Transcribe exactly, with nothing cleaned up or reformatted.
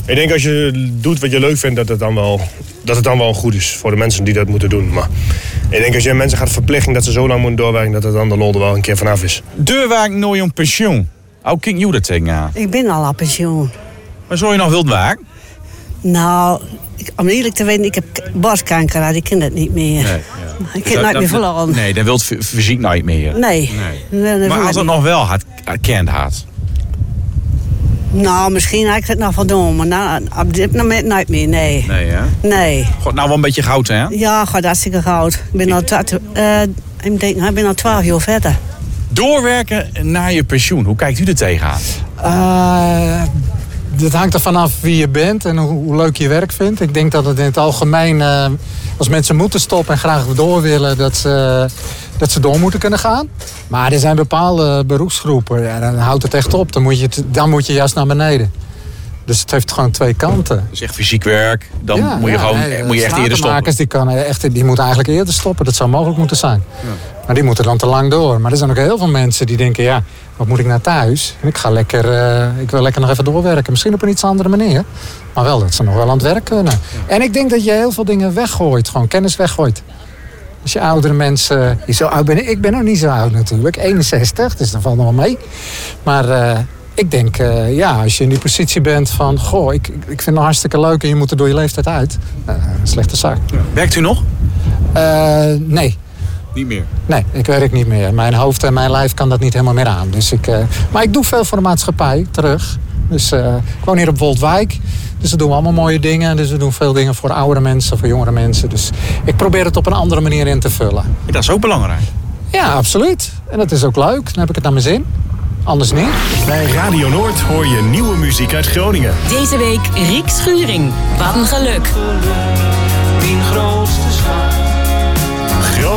Ik denk als je doet wat je leuk vindt, dat het dan wel, dat het dan wel goed is voor de mensen die dat moeten doen. Maar ik denk als je mensen gaat verplichten dat ze zo lang moeten doorwerken, dat het dan de lol er wel een keer vanaf is. Doorwerken nooit om pensioen. Hoe kijk je dat tegen aan? Ik ben al op pensioen. Maar zou je nog wilt werken? Nou, ik, om eerlijk te weten, ik heb borstkanker, ik ken dat niet meer. Nee, ja. Ik ken het nooit meer verloren. Nee, dan wilt fysiek nooit meer. Nee. nee. nee, nee maar als het nog wel had, kent had? Nou, misschien had ik het nog wel doen, maar nou, op dit moment nooit meer, nee. Nee, hè? Nee. God, nou wel een beetje goud, hè? Ja, god, hartstikke goud. Ik ben al, uh, ik denk, ik ben al twaalf jaar verder. Doorwerken naar je pensioen, hoe kijkt u er tegenaan? Uh, dat hangt er vanaf wie je bent en hoe, hoe leuk je werk vindt. Ik denk dat het in het algemeen, uh, als mensen moeten stoppen en graag door willen, dat ze, dat ze door moeten kunnen gaan. Maar er zijn bepaalde beroepsgroepen, ja, dan houdt het echt op. Dan moet je, dan moet je juist naar beneden. Dus het heeft gewoon twee kanten. Dus echt fysiek werk, dan ja, moet je, ja, gewoon, nee, moet je echt eerder stoppen. Die, kan echt, die moeten eigenlijk eerder stoppen. Dat zou mogelijk moeten zijn. Ja. Maar die moeten dan te lang door. Maar er zijn ook heel veel mensen die denken, ja, wat moet ik naar thuis? En ik ga lekker, uh, ik wil lekker nog even doorwerken. Misschien op een iets andere manier. Maar wel dat ze nog wel aan het werk kunnen. Ja. En ik denk dat je heel veel dingen weggooit. Gewoon kennis weggooit. Als je oudere mensen... Zo oud ben ik, ik ben nog niet zo oud natuurlijk. eenenzestig, dus dat valt nog wel mee. Maar... Uh, Ik denk, uh, ja, als je in die positie bent van... Goh, ik, ik vind het hartstikke leuk en je moet er door je leeftijd uit. Uh, een slechte zaak. Ja. Werkt u nog? Uh, nee. Niet meer? Nee, ik werk niet meer. Mijn hoofd en mijn lijf kan dat niet helemaal meer aan. Dus ik, uh, maar ik doe veel voor de maatschappij terug. Dus uh, ik woon hier op Woldwijk. Dus we doen allemaal mooie dingen. Dus we doen veel dingen voor oudere mensen, voor jongere mensen. Dus ik probeer het op een andere manier in te vullen. Ja, dat is ook belangrijk. Ja, absoluut. En dat is ook leuk. Dan heb ik het naar mijn zin. Anders niet. Bij Radio Noord hoor je nieuwe muziek uit Groningen. Deze week Riek Schuring. Wat een geluk.